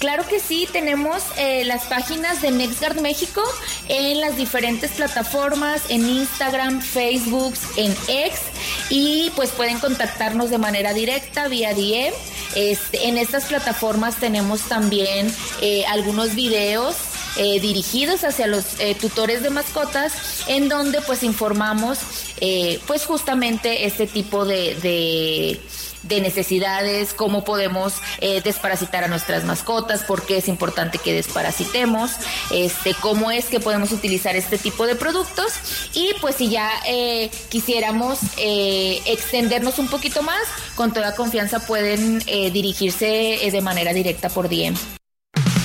Claro que sí, tenemos las páginas de NexGard México en las diferentes plataformas, en Instagram, Facebook, en X, y pues pueden contactarnos de manera directa vía DM. En estas plataformas tenemos también algunos videos dirigidos hacia los tutores de mascotas, en donde pues informamos pues justamente este tipo de necesidades, cómo podemos desparasitar a nuestras mascotas, por qué es importante que desparasitemos, cómo es que podemos utilizar este tipo de productos. Y pues si ya quisiéramos extendernos un poquito más, con toda confianza pueden dirigirse de manera directa por DM.